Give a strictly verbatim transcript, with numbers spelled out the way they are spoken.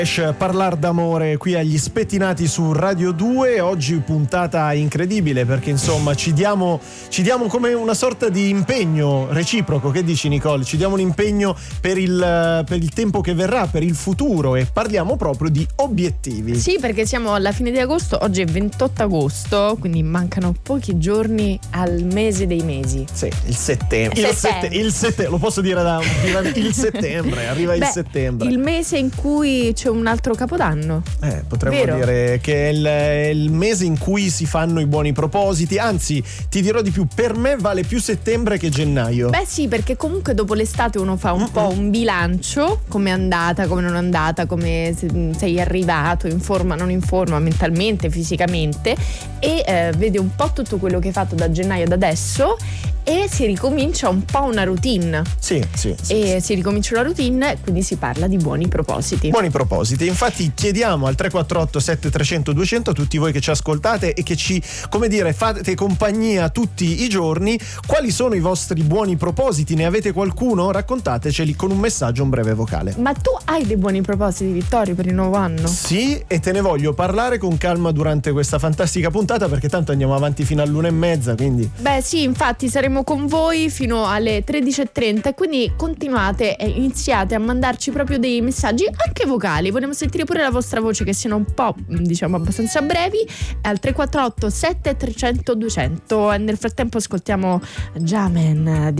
Parlare d'amore qui agli Spettinati su Radio due. Oggi puntata incredibile perché insomma ci diamo, ci diamo come una sorta di impegno reciproco. Che dici, Nicole? Ci diamo un impegno per il, per il tempo che verrà, per il futuro, e parliamo proprio di obiettivi. Sì, perché siamo alla fine di agosto, oggi è ventotto agosto, quindi mancano pochi giorni al mese dei mesi. Sì, il settembre. Il settembre, il settembre. Lo posso dire da il settembre, arriva Beh, il settembre. Il mese in cui c'è un altro capodanno. Eh, potremmo Vero? dire che è il, è il mese in cui si fanno i buoni propositi. Anzi, ti dirò di più, per me vale più settembre che gennaio. Beh sì, perché comunque dopo l'estate uno fa un mm-hmm. po' un bilancio, come è andata, come non è andata, come sei arrivato, in forma, non in forma, mentalmente, fisicamente, e eh, vede un po' tutto quello che hai fatto da gennaio ad adesso e si ricomincia un po' una routine. Sì, sì, sì. E sì. si ricomincia una routine, quindi si parla di buoni propositi. Buoni propositi. Infatti chiediamo al tre quattro otto sette tre zero zero due zero zero a tutti voi che ci ascoltate e che ci, come dire, fate compagnia tutti i giorni, quali sono i vostri buoni propositi? Ne avete qualcuno? Raccontateceli con un messaggio, un breve vocale. Ma tu hai dei buoni propositi, Vittorio, per il nuovo anno? Sì, e te ne voglio parlare con calma durante questa fantastica puntata, perché tanto andiamo avanti fino all'una e mezza, quindi. Beh sì, infatti saremo con voi fino alle tredici e trenta e quindi continuate e iniziate a mandarci proprio dei messaggi anche vocali. Vogliamo sentire pure la vostra voce, che siano un po', diciamo, abbastanza brevi, al tre quattro otto sette tre zero zero due zero zero. E nel frattempo ascoltiamo Jamen